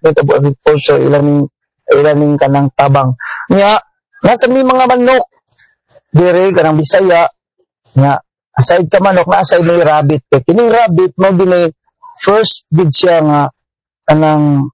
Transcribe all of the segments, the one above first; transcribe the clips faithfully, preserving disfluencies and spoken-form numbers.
Department of Agriculture, ilang ilaning kanang tabang. Nga, nasa may mga manok, dire, kanang Bisaya, nga, aside sa manok, nasa may rabbit. Kaya kining rabbit, mo din first did siya nga, kanang,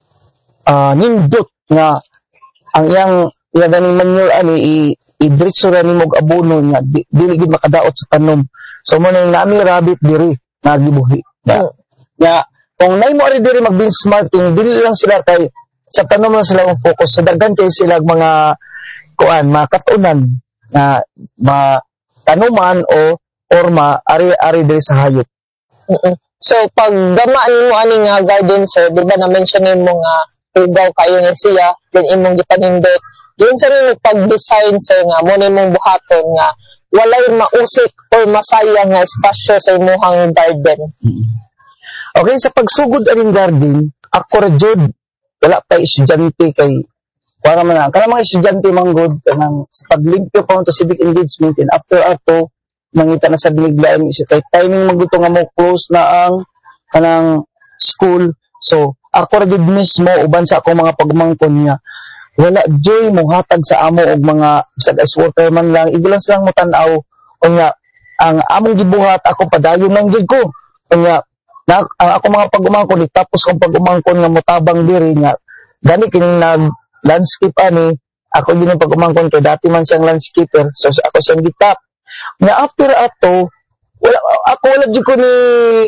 uh, nindot, nga, ang iyang, iyang ganing manure, ano, i, i-dritso na ni mog abono nga, di, dili gid makadaot sa tanom. So, mo na yung nami rabbit, diri, nagibuhi. Nga, mm. nga, kung naay mo ari diri mag-benchmarking, dili lang sila kay, sa tanom lang sila ang focus, sa daghan kayo sila mga, kuan, mga katunan, na, ma, tanuman o, orma, ari-ari diri sa hayop. Mm-mm. So, pag gamaan mo ani nga garden, sir, di ba na-mention mo nga, tugaw kayo ni siya, din imong gipanindot. Yun sa rin pag-design, sir, nga, muna mong buhaton nga, walay mausik or masaya nga espasyo sa imuhang garden. Okay, sa pagsugod aning garden, ako ra jud wala pa estudyante kay para man kana mga estudyante manggod kanang sa paglimpyo pa to civic engagement and after ato mangita na sa biniglaan isip kay timing magguto nga mo close na ang kanang school. So ako ra gid mismo uban sa akong mga pagmangkon niya wala joy mo hatag sa amo og mga bisag as worker man lang igilas lang mo tan-aw unya ang among gibuhat ako padayon lang gid ko unya na ang ako mga pag-umangkon tapos kung pag-umangkon nga motabang diri nga gani kining nag landscape ani ako din ang pag-umangkon kay dati man siyang landscaper so ako siyang gitap nga after ato wala ako wala jud ko ni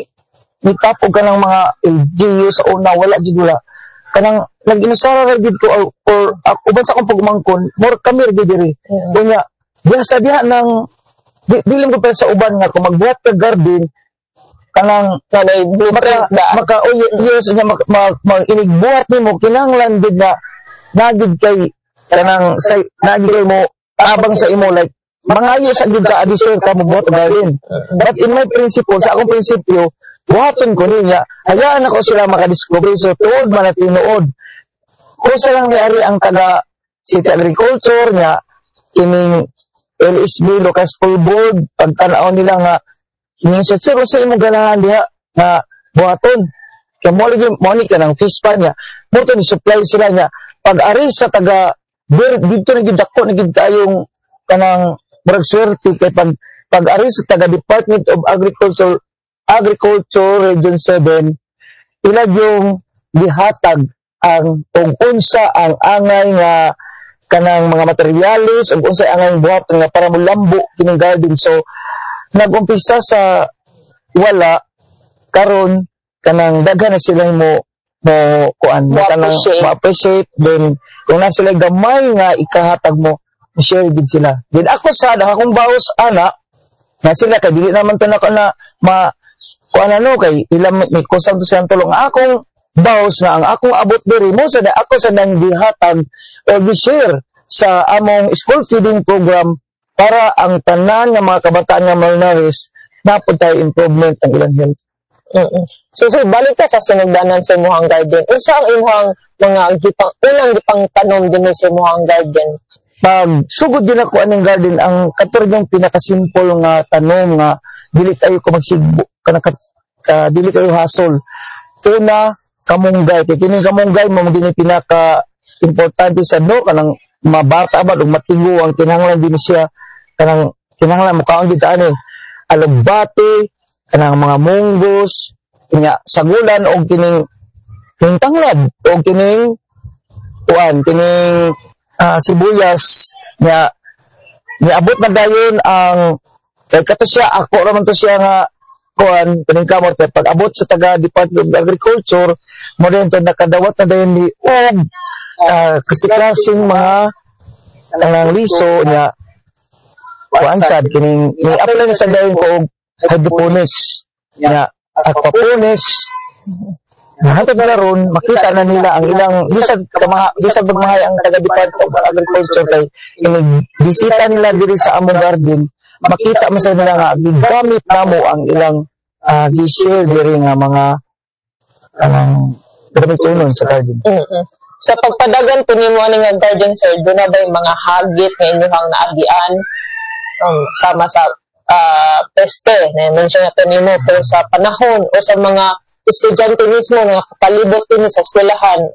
ni tapog kanang mga L G U sa una wala jud wala kanang nag-inusara ra gid ko or, or uh, uban sa akong pag-umangkon more kami ra gid diri unya diha sa diha nang di, dilim ko pa sa uban nga kung magbuhat ka garden kanang kanay maka maka oh yes nya mag, mag, mag inigbuhat nimo kinahanglan gid na nagid kay kanang say nagid kay mo abang sa imo like mangayo sa gid ka adisir ka mo buhat garden but in my principle sa akong prinsipyo buhaton ko niya hayaan ako sila makadiscover so tuod man at tinuod kung sa lang niari ang taga city agriculture nya kining L S B local school board pagtan-aw nila nga Minsan, sir, sa imong ganahan diha na buhaton. Kaya mo lagi, mo ni ka ng fish pan niya. Mo to ni-supply sila niya. Pag-ari sa taga, dito na gidako na gid kayong kanang bragswerte kay pag, pag-ari sa taga Department of Agriculture, Agriculture Region seven, ilag yung gihatag ang kung unsa ang angay nga kanang mga materialis, ang unsa angay buhaton nga para mo lambo kining garden. So, nag-umpisa sa wala karon kanang daghan na sila mo mo kuan mo kanang ma-appreciate then kung na sila gamay nga ikahatag mo share gid sila then ako sad ang akong baos ana na sila kay dili naman to nako na ma kuan ano kay ila may kusang to siyang tulong akong baos na ang akong abot diri mo sad ako sa nang gihatag o gi-share sa among school feeding program para ang tanan ng mga kabataan nga malnourished napod tayo improvement ang ilang health. Mm-hmm. So, so balik ka sa sinugdanan sa imuhang garden. Unsa ang imuhang mga gipang unang gipang tanom din sa imuhang garden? Pag sugod din ako aning garden, ang katurog yung pinakasimple nga tanom nga dili kayo ko magsigbo kana ka, ka dili kayo hasol. Una, kamunggay. Kaya kining kamunggay mo maging pinaka importante sa do kanang mabata ba ug matigo ang kinahanglan din siya kanang kinahanglan mo kaon gid ani alugbati kanang mga munggos nya sagulan og kining kining tanglad og kining kuan kining uh, sibuyas nya niabot na dayon ang kay kato siya ako ra man to siya nga kuan kining kamot kay pag abot sa taga Department of Agriculture mo din to nakadawat na dayon ni og uh, kasi klaseng mga kanang liso nya kuan sad kining ni apply sa dayon ko hydroponics nya aquaponics nahatod na ron makita na nila ang ilang bisag kamaha bisag magmahay ang taga Department of Agriculture kay ini bisita nila diri sa among garden makita man sa nila nga gigamit namo ang ilang uh, gi-share diri nga mga kanang gamit unon sa garden. Mm-hmm. Sa pagpadagan po ni mo nga garden sir do na ba yung mga hagit nga inyong naagian um, sama sa uh, peste na mention nato nimo pero sa panahon o sa mga estudyante mismo nga palibot din sa eskwelahan